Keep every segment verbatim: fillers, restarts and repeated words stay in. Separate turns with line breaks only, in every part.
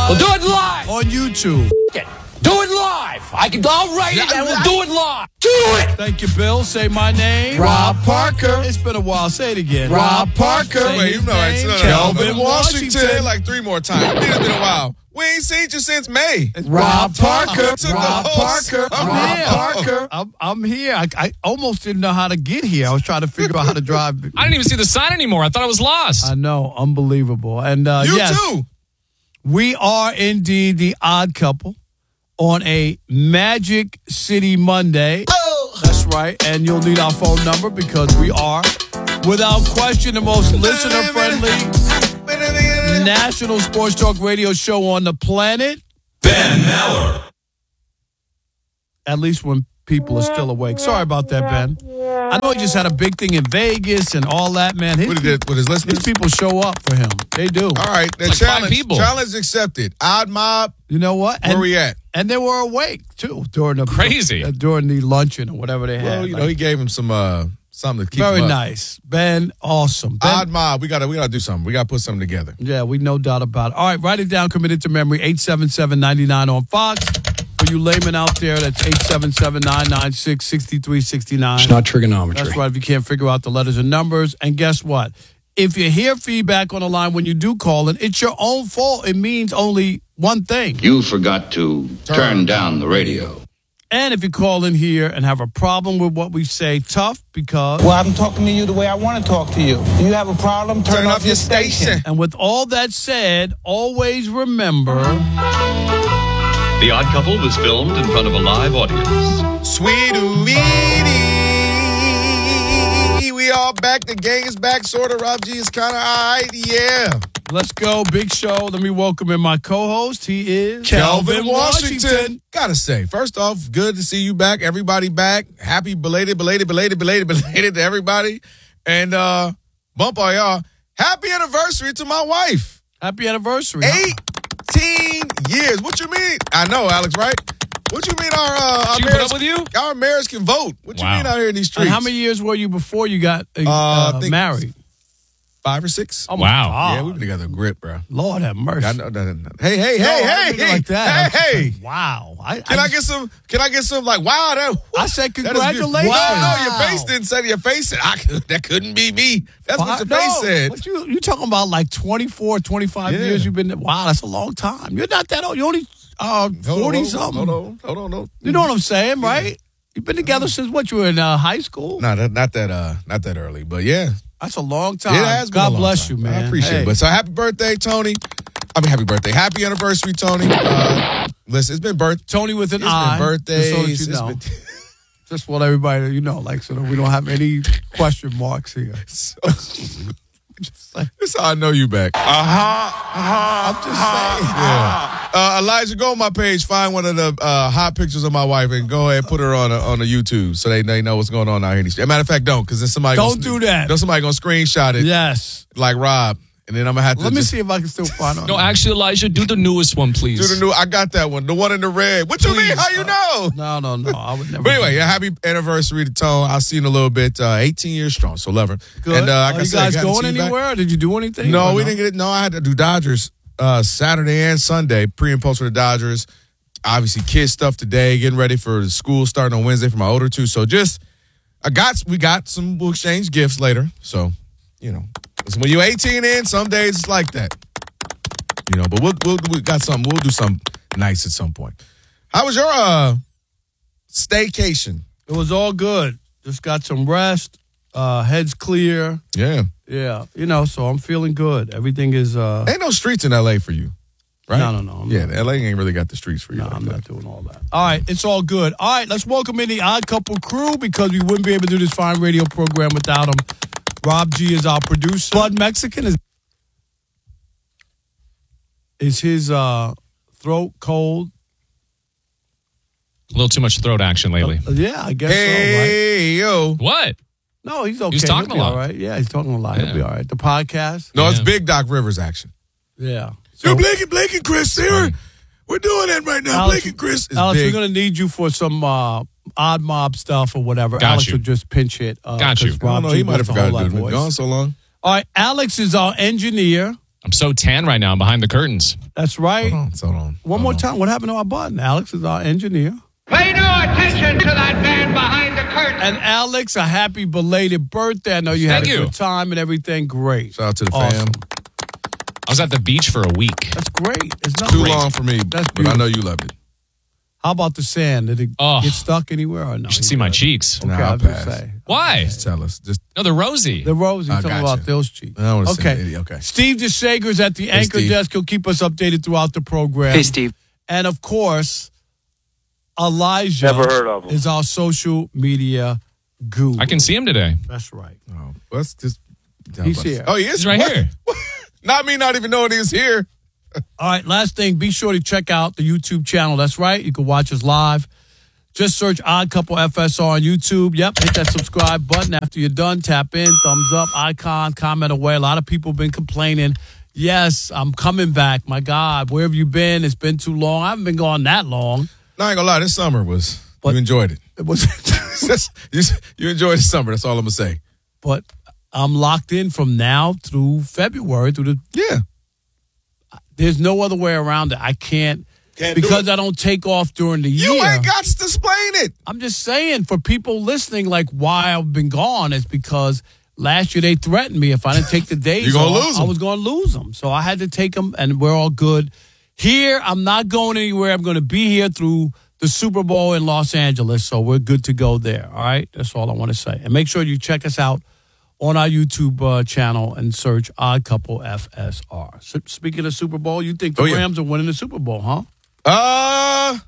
We'll do it live.
On YouTube.
Do it live. I can, I'll write it and we'll do it live. Do it.
Thank you, Bill. Say my name.
Rob Parker.
It's been a while. Say it again.
Rob Parker.
Say
Wait,
his
you know it's
name.
no, no,
Kelvin
no,
Washington.
Washington. Like three more times. It's been a while. We ain't seen you since May.
It's
Rob Parker.
Took the
Rob
whole
Parker.
summer.
Rob
here.
Parker.
I'm, I'm here. I, I almost didn't know how to get here. I was trying to figure out how to drive.
I didn't even see the sign anymore. I thought I was lost.
I know. Unbelievable. And uh,
You
yes,
too.
we are indeed the odd couple on a Magic City Monday. Oh. That's right. And you'll need our phone number because we are, without question, the most listener-friendly national sports talk radio show on the planet.
Ben Meller.
At least when people are still awake. Sorry about that, Ben. I know he just had a big thing in Vegas and all that, man. His,
What he did with his listeners?
These people show up for him. They do.
All right, the
Like five
challenge.
people.
Challenge accepted. Odd mob.
You know what?
Where
And,
we at?
and they were awake, too, during the
Crazy.
uh, during the luncheon or whatever they had.
Well, you know,
Like,
he gave him some uh something to keep
very
him up.
nice. Ben, awesome. Ben,
Odd mob. We gotta we gotta do something. We gotta put something together.
yeah, we no doubt about it. All right, write it down, commit it to memory, eight seven seven, nine nine on Fox. For you laymen out there, that's eight seven seven, nine nine six, six three six nine.
It's not trigonometry.
That's right, if you can't figure out the letters and numbers. And guess what? If you hear feedback on the line when you do call in, it's your own fault. It means only one thing.
You forgot to turn down the radio.
And if you call in here and have a problem with what we say, tough, because...
Well, I'm talking to you the way I want to talk to you. You have a problem, turn,
Turn
off
off
your
your
station.
station.
And with all that said, always remember...
The Odd Couple was filmed in front of a live audience.
Sweet we all back. The gang is back, sort of. Rob G is kind of all right. Yeah.
Let's go, big show. Let me welcome in my co-host. He is...
Kelvin Washington. Gotta say, first off, good to see you back. Everybody back. Happy belated, belated, belated, belated, belated to everybody. And uh, bump all y'all. Happy anniversary to my wife.
Happy anniversary. huh?
eighteen years. What you mean? I know, Alex, right? What you mean our, uh, our,
She put
mayors,
up with you?
our mayors can vote? What you
Wow.
mean out here in these streets?
And how many years were you before you got uh,
Uh, I
uh,
think-
married?
Five or six?
Oh, my
Wow.
God.
Yeah, we've been together a grip, bro.
Lord have mercy.
I know that. Hey, hey,
No,
hey,
I
hey,
didn't mean
hey,
like that. I'm just
hey, hey.
saying, wow. I,
Can I,
just-
get some? Can I get some? Like, wow, that.
I said
that is good.
congratulations.
Wow. No, your face didn't say. Your face said, I, could- that couldn't be me. That's what your
no,
face said.
What you you talking about? Like twenty-four, twenty-five
Yeah.
years you've been there? Wow, that's a long time. You're not that old. You're only uh,
Hold on,
forty
hold on,
something.
Hold on, hold on, hold on.
You know what I'm saying, right? You've been together since what? You were in uh, high school.
No, that, not that. Uh, not that early, but yeah.
That's a long time.
It has been a
God
long
bless
time.
you, man.
I appreciate
Hey.
it. But so happy birthday, Tony. I mean, happy birthday. Happy anniversary, Tony. Uh, listen, it's been birth.
Tony with an
It's
I.
been birthdays.
Just so that
It's
you know.
been-
Just want everybody, you know, like so that we don't have any question marks here.
So,
Just like,
that's how I know you back.
I'm just saying.
Yeah. Uh, Elijah, go on my page, find one of the uh, hot pictures of my wife, and go ahead and put her on a, on a YouTube so they, they know what's going on out here in these streets. Matter of fact, don't, because then somebody
Don't
gonna,
do that.
Then somebody gonna screenshot it
Yes.
like Rob, and then I'm gonna have to
Let me
just
see if I can still find it.
No, actually, Elijah, do the newest one, please.
do the new. I got that one, the one in the red. What you
Please.
mean? How you know?
No, no, no. I would never.
But anyway,
do
yeah, happy anniversary to Tone. I'll see you in a little bit. Uh, eighteen years strong, so love her.
Good.
And uh, like
Are
I
you
said,
guys
got to
going
see you back.
anywhere? Did you do anything?
No,
or
we didn't get it. No, I had to do Dodgers uh, Saturday and Sunday, pre and post for the Dodgers. Obviously, kids stuff today, getting ready for the school starting on Wednesday for my older two. So just, I got, we got some, we'll exchange gifts later. So, you know, listen, when you're eighteen in, some days it's like that. You know, but we'll, we'll, we got something, we'll do something nice at some point. How was your uh, staycation?
It was all good. Just got some rest. Uh, head's clear.
Yeah.
Yeah, you know, so I'm feeling good. Everything is. Uh,
Ain't no streets in L A for you, right?
No, no, no. I'm
yeah,
not.
L A ain't really got the streets for you.
No,
like
I'm
that.
not doing all that. All right, it's all good. All right, let's welcome in the Odd Couple crew because we wouldn't be able to do this fine radio program without them. Rob G is our producer. Bud Mexican is is his uh, throat cold?
A little too much throat action lately.
Uh, yeah, I guess so. Right?
Hey, yo.
What?
No, he's okay.
He's talking
He'll be
a lot.
All right. Yeah, he's talking a lot. He'll
Yeah.
be all right. The podcast.
No, it's
Yeah.
big Doc Rivers action.
Yeah.
So, Blake and Blake and Chris, here. We're doing it right now.
Alex-
Blake and Chris is
Alex,
big.
we're going to need you for some uh, odd mob stuff or whatever.
Got
Alex
you.
will just pinch it. Uh,
Got you.
'cause
I
Rob
don't know.
G
He might
does
have
the
forgot
whole
to
lot
do it.
voice.
Gone so long.
All right, Alex is our engineer.
I'm so tan right now. I'm behind the curtains.
That's right.
Hold on, hold on.
One
hold
more
on.
time. What happened to our button? Alex is our engineer.
Pay no attention to that man behind the curtain.
And Alex, a happy belated birthday. I know you had
Thank
a
you.
good time and everything. Great.
Shout out to the
Awesome.
fam.
I was at the beach for a week.
That's great. It's not
Too
great.
long for me,
That's
but I know you loved it.
How about the sand? Did it
Oh.
get stuck anywhere or no?
You should see my cheeks.
Okay,
Nah,
I
I'll
was gonna
pass.
say.
Why?
Just tell us. Just
No, they're rosy.
The rose, you're
I
talking
gotcha.
about those cheeks.
I don't wanna say
Okay.
it. Okay.
Steve DeShager's at the anchor
Steve.
desk. He'll keep us updated throughout the program.
Hey, Steve.
And of course, Elijah
Never heard of him.
is our social media guru.
I can see him today.
That's right.
Oh, let's just.
He's here.
Oh, he is
He's right
What?
here.
Not me, not even knowing he was here.
All right, last thing, be sure to check out the YouTube channel. That's right. You can watch us live. Just search Odd Couple F S R on YouTube. Yep, hit that subscribe button. After you're done, tap in, thumbs up, icon, comment away. A lot of people have been complaining. Yes, I'm coming back. My God, where have you been? It's been too long. I haven't been gone that long.
No, I ain't gonna lie. This summer was.
But-
you enjoyed it.
It was,
you, you enjoyed the summer. That's all I'm gonna say.
but I'm locked in from now through February. Through the,
Yeah.
there's no other way around it. I can't,
Can't do
because
it.
I don't take off during the
You
year.
ain't got to explain it.
I'm just saying, for people listening, like why I've been gone is because last year they threatened me if I didn't take the days
You're gonna
off,
lose
I
'em.
was going to lose them. So I had to take them, and we're all good. Here, I'm not going anywhere. I'm going to be here through the Super Bowl in Los Angeles, so we're good to go there. All right? That's all I want to say. And make sure you check us out on our YouTube uh, channel and search Odd Couple F S R. So, speaking of Super Bowl, you think the
Oh, yeah.
Rams are winning the Super Bowl, huh?
Uh,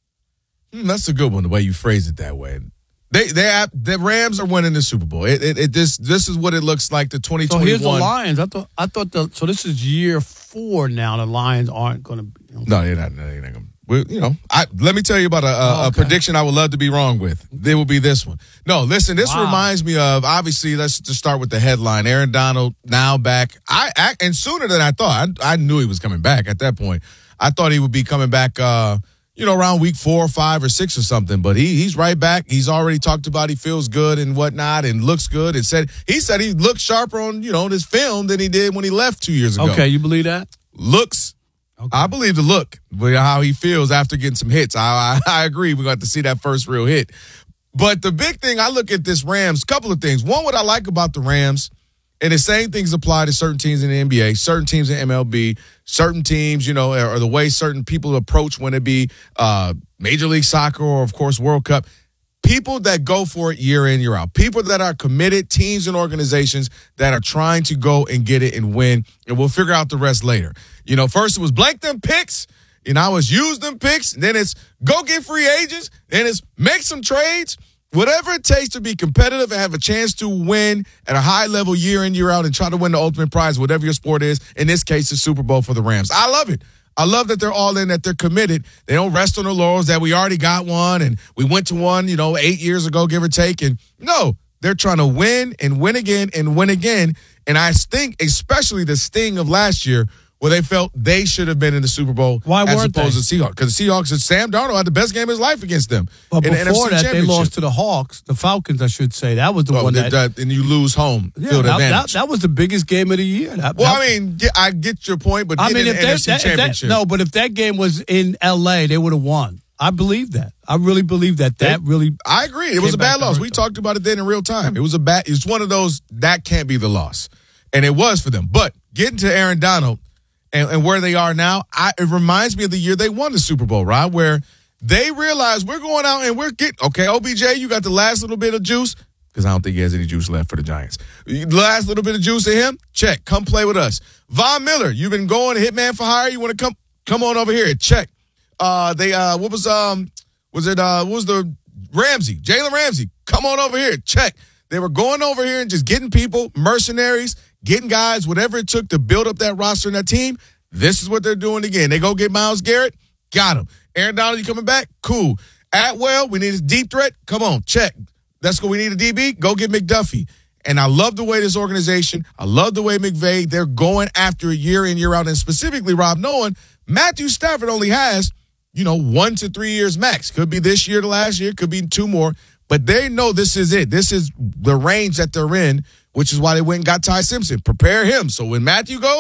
hmm, that's a good one. The way you phrase it that way. They they have- the Rams are winning the Super Bowl. It, it, it this this is what it looks like. The twenty
So
twenty-one.
here's the Lions. I thought I thought the so this is year four now. The Lions aren't going to be. You know,
No, they're not. No, they're not gonna. We, you know, I let me tell you about a, a,
Oh,
a
okay.
prediction I would love to be wrong with. It will be this one. No, listen. This
Wow.
reminds me of obviously. Let's just start with the headline. Aaron Donald now back. I, I and sooner than I thought. I, I knew he was coming back at that point. I thought he would be coming back. Uh, you know, around week four, or five, or six, or something. But he he's right back. He's already talked about he feels good and whatnot, and looks good. And said he said he looked sharper on you know this film than he did when he left two years ago.
okay, you believe that?
Looks. I believe the look, but how he feels after getting some hits. I, I I agree. We're going to see that first real hit. But the big thing, I look at this Rams, couple of things. One, what I like about the Rams, and the same things apply to certain teams in the N B A, certain teams in M L B, certain teams, you know, or the way certain people approach when it be uh, Major League Soccer or, of course, World Cup. People that go for it year in, year out. People that are committed, teams and organizations that are trying to go and get it and win. And we'll figure out the rest later. You know, first it was blank them picks. You know, it's use them picks. Then it's go get free agents. Then it's make some trades. Whatever it takes to be competitive and have a chance to win at a high level year in, year out and try to win the ultimate prize, whatever your sport is. In this case, the Super Bowl for the Rams. I love it. I love that they're all in, that they're committed. They don't rest on their laurels, that we already got one and we went to one, you know, eight years ago, give or take. And no, they're trying to win and win again and win again. And I think especially the sting of last year where they felt they should have been in the Super Bowl
Why
as
weren't
opposed
they?
to Seahawks. Because the Seahawks, Sam Darnold had the best game of his life against them.
But
in the
before
N F C
that, they
Championship.
lost to the Hawks, the Falcons, I should say. That was the
Oh,
one
that,
that.
that- and you lose home
Yeah,
field
that, that,
advantage.
that was the biggest game of the year. That,
well,
that-
I mean, yeah, I get your point, but
I mean,
getting
if
the
that,
N F C
that, if that
Championship.
no, but if that game was in L A, they would have won. I believe that. I really believe that. That
They-
really.
I agree. It was
came
a
back
bad
to
loss.
hurt
We
them.
talked about it then in real time. It was a bad. It's one of those that can't be the loss, and it was for them. But getting to Aaron Donald and, and where they are now, I, it reminds me of the year they won the Super Bowl, right? Where they realized we're going out and we're getting okay. O B J, you got the last little bit of juice because I don't think he has any juice left for the Giants. The last little bit of juice in him, check. Come play with us. Von Miller, you've been going hitman for hire. You want to come come on over here? Check. Uh, they uh, what was um. Was it, uh, what was the Ramsey, Jalen Ramsey? Come on over here. Check. They were going over here and just getting people, mercenaries, getting guys, whatever it took to build up that roster and that team. This is what they're doing again. They go get Myles Garrett. Got him. Aaron Donald, you coming back? Cool. Atwell, we need a deep threat. Come on. Check. That's what we need a D B. Go get McDuffie. And I love the way this organization, I love the way McVay, they're going after it year in, year out. And specifically, Rob, knowing Matthew Stafford only has you know, one to three years max. Could be this year to last year, could be two more. But they know this is it. This is the range that they're in, which is why they went and got Ty Simpson. Prepare him. So when Matthew goes,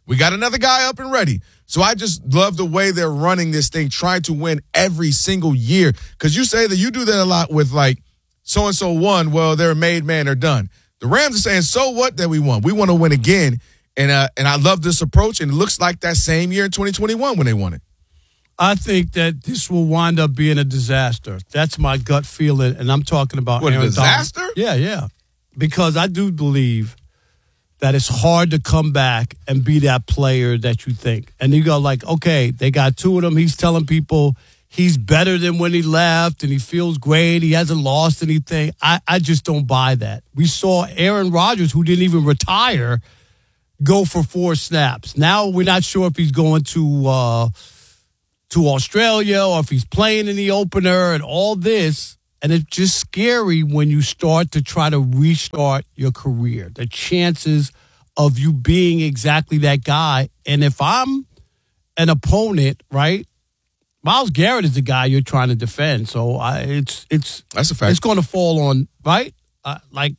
We got another guy up and ready. So I just love the way they're running this thing, trying to win every single year. Because you say that you do that a lot with, like, so-and-so won. Well, they're a made man. They're done. The Rams are saying, so what that we won? We want to win again. And uh, and I love this approach. And it looks like that same year in twenty twenty-one when they won it.
I think that this will wind up being a disaster. That's my gut feeling. And I'm talking about
What, a
Aaron
disaster?
Donald. Yeah, yeah. Because I do believe that it's hard to come back and be that player that you think. And you go like, okay, they got two of them. He's telling people he's better than when he left and he feels great. He hasn't lost anything. I, I just don't buy that. We saw Aaron Rodgers, who didn't even retire, go for four snaps. Now we're not sure if he's going to uh, to Australia or if he's playing in the opener and all this. And it's just scary when you start to try to restart your career. The chances of you being exactly that guy. And if I'm an opponent, right, Myles Garrett is the guy you're trying to defend. So I, it's it's
That's a fact.
It's going to fall on, right? Uh, like,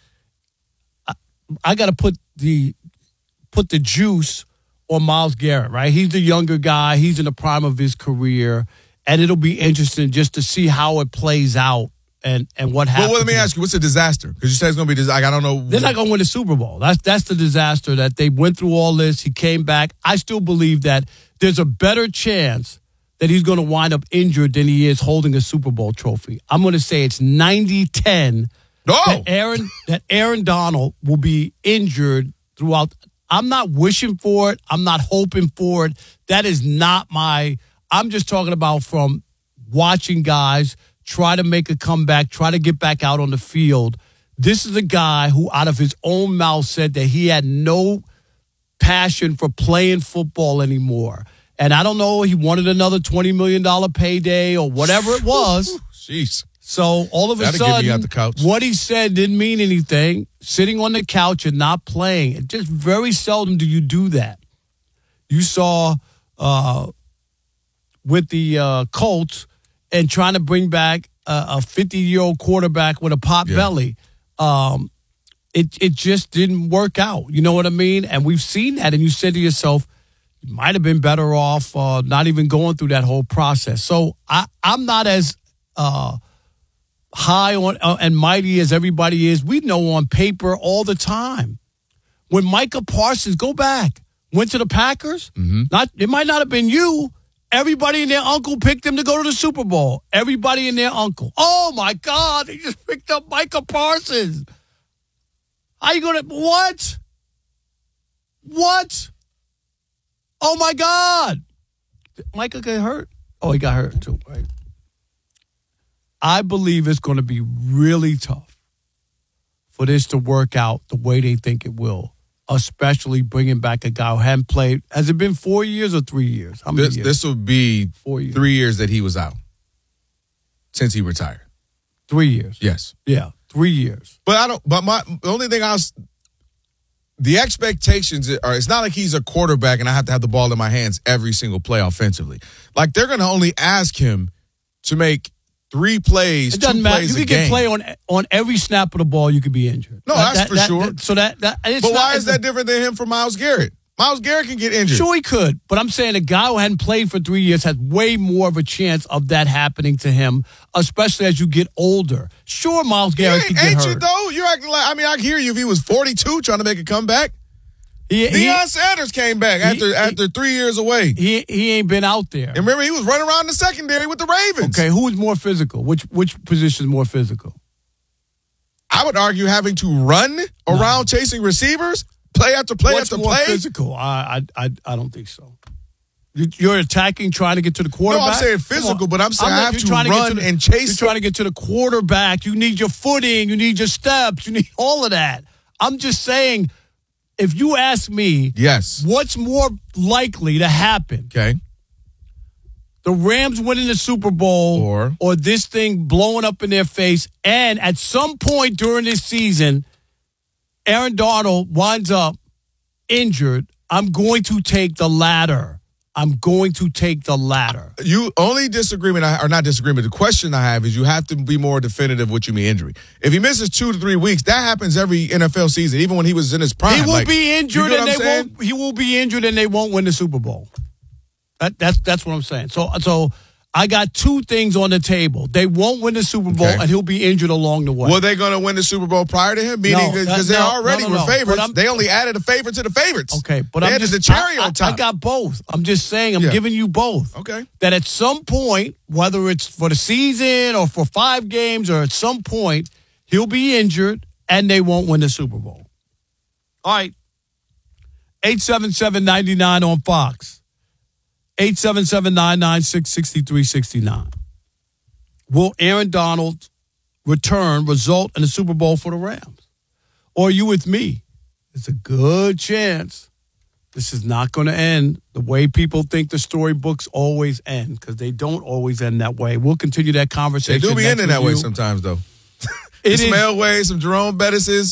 I, I got to put the put the juice on Myles Garrett, right? He's the younger guy. He's in the prime of his career. And it'll be interesting just to see how it plays out and, and what happens.
Well, let me ask you, what's a disaster? Because you said it's going to be, like, I don't know.
They're not going to win the Super Bowl. That's that's the disaster that they went through all this. He came back. I still believe that there's a better chance that he's going to wind up injured than he is holding a Super Bowl trophy. I'm going to say it's ninety ten
No.
that Aaron that Aaron Donald will be injured throughout. I'm not wishing for it. I'm not hoping for it. That is not my – I'm just talking about from watching guys try to make a comeback, try to get back out on the field. This is a guy who out of his own mouth said that he had no passion for playing football anymore. And I don't know, he wanted another twenty million dollars payday or whatever it was.
Jeez.
So all of a
That'll get me
sudden,
out the couch.
what he said didn't mean anything. Sitting on the couch and not playing. It just very seldom do you do that. You saw uh, with the uh, Colts and trying to bring back a fifty-year-old quarterback with a pot
Yeah.
belly. Um, it it just didn't work out. You know what I mean? And we've seen that. And you said to yourself, you might have been better off uh, not even going through that whole process. So I, I'm not as uh, high on uh, and mighty as everybody is. We know on paper all the time. When Micah Parsons, go back, went to the Packers,
Mm-hmm.
not it might not have been you. Everybody and their uncle picked him to go to the Super Bowl. Everybody and their uncle. Oh, my God. They just picked up Micah Parsons. How you going to – what? What? Oh, my God. Did Micah get hurt? Oh, he got hurt too, right? I believe it's going to be really tough for this to work out the way they think it will. Especially bringing back a guy who hadn't played. Has it been four years or three years? How many
This,
years?
this will be
Four years.
three years that he was out since he retired.
Three years.
Yes.
Yeah, three years.
But I don't. But my the only thing I was, the expectations are. It's not like he's a quarterback and I have to have the ball in my hands every single play offensively. Like they're going to only ask him to make three plays,
It doesn't
two
matter.
plays
You
a
can
game.
play on on every snap of the ball. You could be injured.
No,
That-
that's
that-
for
that-
sure.
that- so that that. It's
But
not,
why is
it's-
that different than him for Myles Garrett? Myles Garrett can get injured.
Sure, he could, but I'm saying a guy who hadn't played for three years has way more of a chance of that happening to him, especially as you get older. Sure, Myles
He
Garrett
ain't,
can get
ain't you
hurt.
though? You're acting like I mean I hear you if he was forty-two trying to make a comeback.
He, he,
Deion Sanders came back after
he-
after three years away.
he he ain't been out there.
And remember, he was running around the secondary with the Ravens.
Okay, who is more physical? Which which position is more physical?
I would argue having to run around chasing receivers, play after play
What's
after
more
play.
physical? I, I I I don't think so. You- You're attacking, trying to get to the quarterback.
saying
Come
physical,
on.
but I'm saying I
not-
have
you're
to
trying get
run
the-
and chase
You're trying to get to the quarterback. You need your footing. You need your steps. You need all of that. I'm just saying, if you ask me,
Yes.
what's more likely to happen?
Okay.
The Rams winning the Super Bowl
Or-
or this thing blowing up in their face, and at some point during this season, Aaron Donald winds up injured. I'm going to take the latter. I'm going to take the latter.
You only disagreement, I, or not disagreement, the question I have is you have to be more definitive what you mean injury. If he misses two to three weeks, that happens every N F L season, even when he was in his prime.
He will
like,
be injured
you know
and
what
they
I'm saying?
won't. He will be injured and they won't win the Super Bowl. That, that's that's what I'm saying. So so I got two things on the table. They won't win the Super Bowl
Okay.
and he'll be injured along the way.
Were they going to win the Super Bowl prior to him? Meaning
No,
because
that-
they
no,
already
no, no,
were
no.
favorites.
But I'm-
They only added a favorite to the favorites.
Okay, but
they
I'm
added
just
the cherry
I,
on top.
I, I got both. I'm just saying. I'm
Yeah.
giving you both.
Okay.
That at some point, whether it's for the season or for five games, or at some point, he'll be injured and they won't win the Super Bowl. All right. eight seven seven, nine nine on Fox. eight seven seven, nine nine six, six three six nine. Will Aaron Donald's return result in the Super Bowl for the Rams? Or are you with me? It's a good chance this is not going to end the way people think the storybooks always end, because they don't always end that way. We'll continue that
They
conversation.
do be
next
ending
with
that way
you.
sometimes, though.
It
some
is-
Elway, some Jerome Bettis,